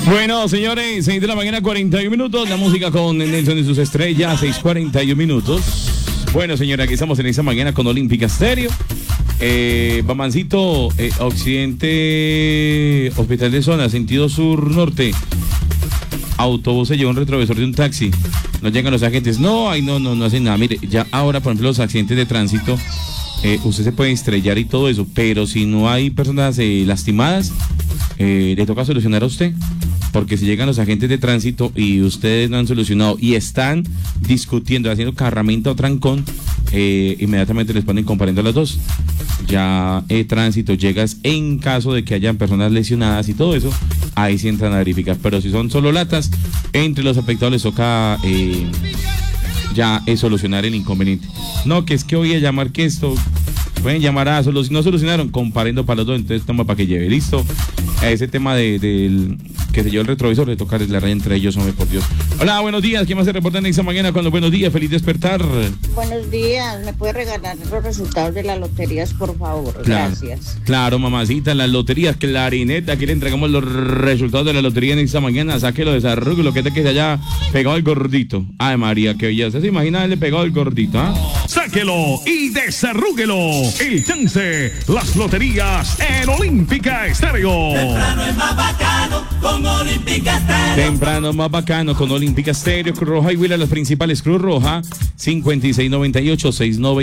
Bueno, señores, 6 de la mañana, 41 minutos. La música con Nelson y sus estrellas, 6:41. Bueno, señora, aquí estamos en esta mañana con Olímpica Estéreo. Bamancito, occidente, Hospital de Zona, sentido sur-norte. Autobús se lleva un retrovisor de un taxi. No llegan los agentes. No hacen nada. Mire, ya ahora, por ejemplo, los accidentes de tránsito, usted se puede estrellar y todo eso, pero si no hay personas lastimadas, le toca solucionar a usted. Porque si llegan los agentes de tránsito y ustedes no han solucionado y están discutiendo, haciendo carramento o trancón, inmediatamente les ponen comparando a los dos. Ya tránsito llegas en caso de que hayan personas lesionadas y todo eso, ahí sí entran a verificar. Pero si son solo latas, entre los afectados les toca ya solucionar el inconveniente. No, que es que voy a llamar que esto, pueden llamar a no solucionaron, comparando para los dos, entonces toma para que lleve, listo. A ese tema del que se llevó el retrovisor, le toca la raya entre ellos, hombre, por Dios. Hola, buenos días, ¿quién más se reporta en esta mañana con los buenos días? Feliz despertar. Buenos días, ¿me puede regalar los resultados de las loterías, por favor? Claro, gracias. Claro, mamacita, las loterías, clarineta, aquí le entregamos los resultados de la lotería en esta mañana, sáquelo de desarrollo, lo que te que se haya pegado el gordito. Ay, María, qué belleza, ¿se imagina haberle pegado el gordito, ah? Sáquelo y desarrúguelo. El chance, las loterías en Olímpica Estéreo. Temprano es más bacano con Olímpica Estéreo. Temprano más bacano con Olímpica Estéreo, Cruz Roja y Huila, las principales Cruz Roja, 5698-690.